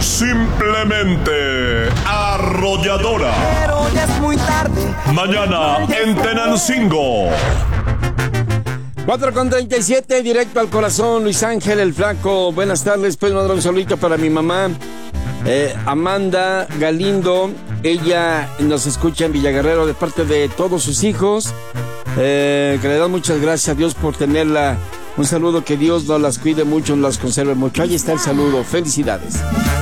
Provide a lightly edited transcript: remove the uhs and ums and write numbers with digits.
simplemente arrolladora. Pero ya es muy tarde. Mañana en Tenancingo. 4:37, directo al corazón. Luis Ángel, el Flaco. Buenas tardes. Puedo mandar un saludito para mi mamá, Amanda Galindo. Ella nos escucha en Villaguerrero de parte de todos sus hijos. Que le dan muchas gracias a Dios por tenerla. Un saludo, que Dios nos las cuide mucho, nos las conserve mucho. Ahí está el saludo. Felicidades.